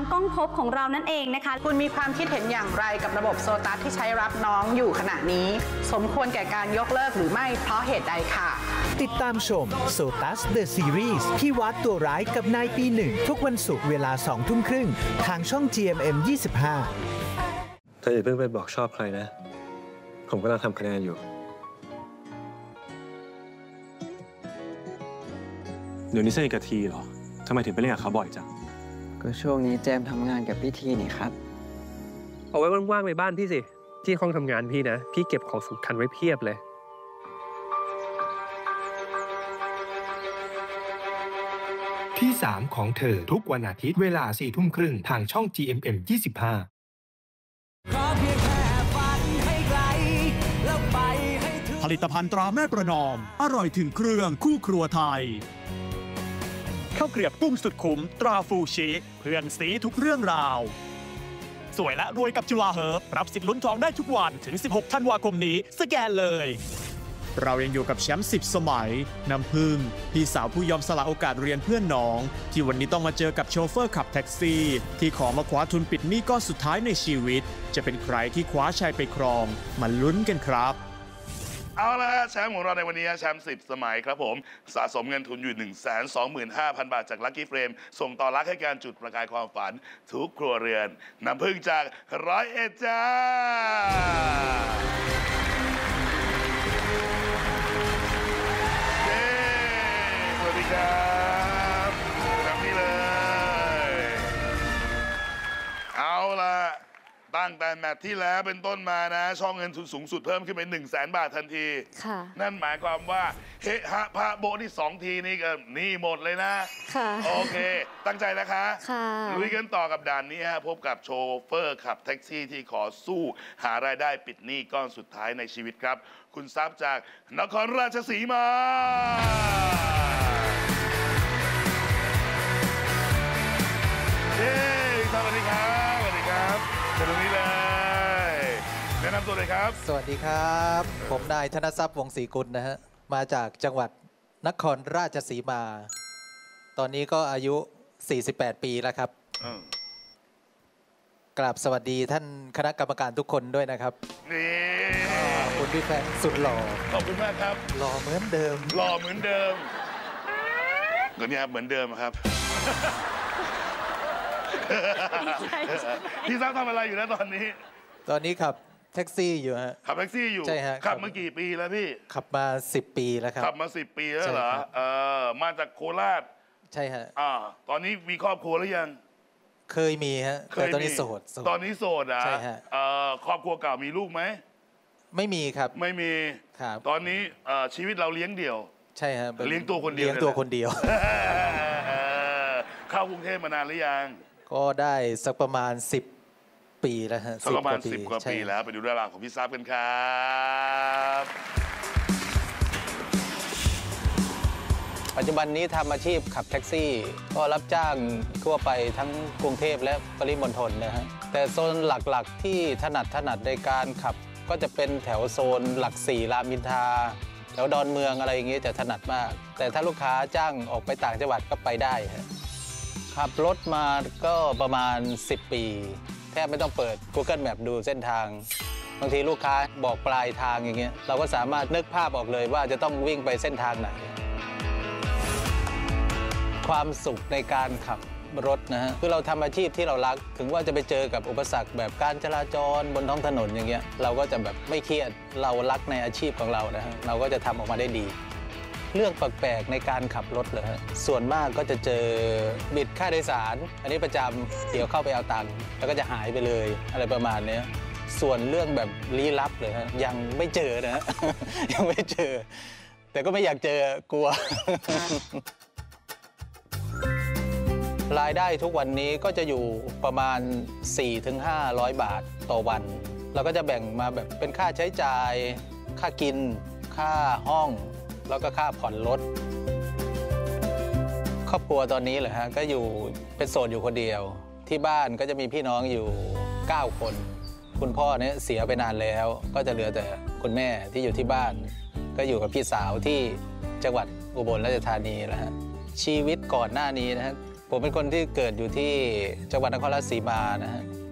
ก้องภพของเรานั่นเองนะคะคุณมีความคิดเห็นอย่างไรกับระบบโซตัสที่ใช้รับน้องอยู่ขณะนี้สมควรแก่การยกเลิกหรือไม่เพราะเหตุใดค่ะติดตามชม Sotas The Series พี่วัดตัวร้ายกับนายปีหนึ่งทุกวันศุกร์เวลา 20:30 ทางช่อง GMM 25 เธออย่าเพิ่งไปบอกชอบใครนะผมกำลังทำคะแนนอยู่เดี๋ยวนี้สนิทกับทีเหรอทำไมถึงไปเล่นกับเขาบ่อยจังก็ช่วงนี้แจมทำงานกับพี่ทีนี่ครับเอาไว้ว่างๆในบ้านพี่สิที่ห้องทำงานพี่นะพี่เก็บของสำคัญไว้เพียบเลยที่ 3 ของเธอทุกวันอาทิตย์เวลา 22:30 ทางช่อง GMM 25 ผลิตภัณฑ์ตราแม่ประนอมอร่อยถึงเครื่องคู่ครัวไทยข้าวเกรียบกุ้งสุดคุ้มตราฟูชิเพื่อนสีทุกเรื่องราวสวยและรวยกับจุฬาเฮิร์บรับสิทธิ์ลุ้นทองได้ทุกวันถึง16ธันวาคมนี้สแกนเลยเรายังอยู่กับแชมป์10 สมัยน้ำพึ่งพี่สาวผู้ยอมสละโอกาสเรียนเพื่อนน้องที่วันนี้ต้องมาเจอกับโชเฟอร์ขับแท็กซี่ที่ขอมาคว้าทุนปิดหนี้ก้อนสุดท้ายในชีวิตจะเป็นใครที่คว้าชัยไปครองมาลุ้นกันครับเอาละแชมป์ของเราในวันนี้แชมป์10 สมัยครับผมสะสมเงินทุนอยู่ 125,000 บาทจากลัคกี้เฟรมส่งต่อรักให้การจุดประกายความฝันทุกครัวเรือนน้ำพึ่งจาก101จ้าสวัสดีครับแบบนี้เลยเอาล่ะตั้งแต่แมตช์ที่แล้วเป็นต้นมานะช่องเงินทุนสูงสุดเพิ่มขึ้นเป็น100,000 บาททันทีนั่นหมายความว่าเฮฮะพะโบที่2 ทีนี่ก็นี่หมดเลยนะโอเคตั้งใจนะคะลุยกันต่อกับด่านนี้ฮะพบกับโชเฟอร์ขับแท็กซี่ที่ขอสู้หารายได้ปิดหนี้ก้อนสุดท้ายในชีวิตครับคุณทรัพย์จากนครราชสีมาสวัสดีครับสวัสดีครับเชิญตรงนี้เลยแนะนำตัวเลยครับสวัสดีครับผมนายธนทรัพย์วงศรีกุลนะฮะมาจากจังหวัดนครราชสีมาตอนนี้ก็อายุ48 ปีแล้วครับกราบสวัสดีท่านคณะกรรมการทุกคนด้วยนะครับนี่ขอบคุณพี่แฟนสุดหล่อขอบคุณมากครับหล่อเหมือนเดิมหล่อเหมือนเดิมก็เนี่ยเหมือนเดิมครับพี่ทราบทำอะไรอยู่นะตอนนี้ขับแท็กซี่อยู่ฮะขับแท็กซี่อยู่ใช่ฮะขับมากี่ปีแล้วพี่ขับมา10 ปีแล้วครับขับมา10 ปีแล้วเหรอมาจากโคราชใช่ฮะตอนนี้มีครอบครัวหรือยังเคยมีฮะแต่ตอนนี้โสดตอนนี้โสดอ่ะใช่ฮะครอบครัวเก่ามีลูกไหมไม่มีครับไม่มีครับตอนนี้ชีวิตเราเลี้ยงเดี่ยวใช่ฮะเลี้ยงตัวคนเดียวเข้ากรุงเทพมานานหรือยังก็ได้สักประมาณ10 ปีแล้วฮะสักประมาณ10 กว่าปีแล้วไปดูเรื่องราวของพี่ทราบกันครับปัจจุบันนี้ทำอาชีพขับแท็กซี่ก็รับจ้างทั่วไปทั้งกรุงเทพและปริมณฑลนะฮะแต่โซนหลักๆที่ถนัดในการขับก็จะเป็นแถวโซนหลัก4รามอินทราแถวดอนเมืองอะไรอย่างเงี้ยจะถนัดมากแต่ถ้าลูกค้าจ้างออกไปต่างจังหวัดก็ไปได้ขับรถมาก็ประมาณ10 ปีแทบไม่ต้องเปิด Google Map ดูเส้นทางบางทีลูกค้าบอกปลายทางอย่างเงี้ยเราก็สามารถนึกภาพออกเลยว่าจะต้องวิ่งไปเส้นทางไหนความสุขในการขับรถนะฮะคือเราทำอาชีพที่เรารักถึงว่าจะไปเจอกับอุปสรรคแบบการจราจรบนท้องถนนอย่างเงี้ยเราก็จะแบบไม่เครียดเรารักในอาชีพของเรานะฮะเราก็จะทำออกมาได้ดีเรื่องแปลกๆในการขับรถเลยฮะส่วนมากก็จะเจอบิดค่าโดยสารอันนี้ประจำเดี๋ยวเข้าไปเอาตังค์แล้วก็จะหายไปเลยอะไรประมาณนี้ส่วนเรื่องแบบลี้ลับเลยฮะยังไม่เจอนะฮะยังไม่เจอแต่ก็ไม่อยากเจอกลัวรายได้ทุกวันนี้ก็จะอยู่ประมาณ 4-500 บาทต่อวันเราก็จะแบ่งมาแบบเป็นค่าใช้จ่ายค่ากินค่าห้องแล้วก็ค่าผ่อนรถครอบครัวตอนนี้เหรอฮะก็อยู่เป็นโสดอยู่คนเดียวที่บ้านก็จะมีพี่น้องอยู่9 คนคุณพ่อเนี่ยเสียไปนานแล้วก็จะเหลือแต่คุณแม่ที่อยู่ที่บ้านก็อยู่กับพี่สาวที่จังหวัดอุบลราชธานีนะฮะชีวิตก่อนหน้านี้นะฮะผมเป็นคนที่เกิดอยู่ที่จังหวัดนครราชสีมานะฮะ